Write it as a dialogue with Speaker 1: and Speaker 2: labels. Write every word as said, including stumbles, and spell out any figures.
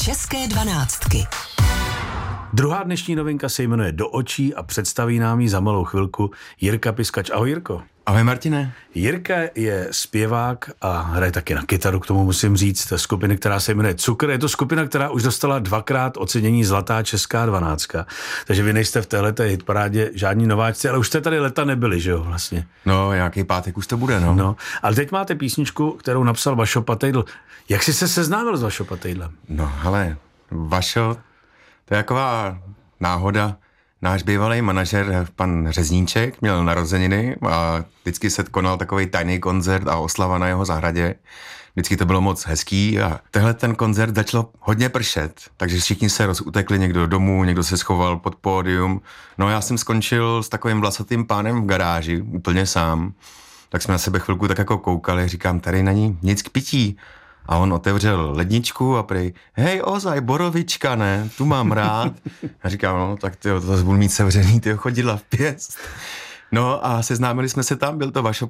Speaker 1: České dvanáctky.
Speaker 2: Druhá dnešní novinka se jmenuje Do očí a představí nám ji za malou chvilku Jirka Piskač. Ahoj, Jirko.
Speaker 3: Ahoj, Martine.
Speaker 2: Jirka je zpěvák a hraje taky na kytaru, k tomu musím říct. To je skupina, která se jmenuje Cukr. Je to skupina, která už dostala dvakrát ocenění Zlatá česká dvanáctka. Takže vy nejste v téhleté hitparádě žádní nováčci, ale už jste tady leta nebyli, že jo, vlastně.
Speaker 3: No, nějaký pátek už to bude, no.
Speaker 2: No, ale teď máte písničku, kterou napsal Vašo Patejdl. Jak jsi se seznámil s Vašo Patejdlem?
Speaker 3: No, hele, Vašo, to je taková náhoda. Náš bývalý manažer, pan Řezníček, měl narozeniny a vždycky se konal takový tajný koncert a oslava na jeho zahradě. Vždycky to bylo moc hezký a tehle ten koncert začalo hodně pršet, takže všichni se rozutekli, někdo domů, někdo se schoval pod pódium. No já jsem skončil s takovým vlasatým pánem v garáži, úplně sám. Tak jsme na sebe chvilku tak jako koukali, říkám, tady není nic k pití. A on otevřel ledničku a prej, hej, ozaj, borovička, ne, tu mám rád. A říkám, no, tak tyjo, to budu mít sevřený, tyjo, chodidla v pěst. No a seznámili jsme se tam, byl to Vašo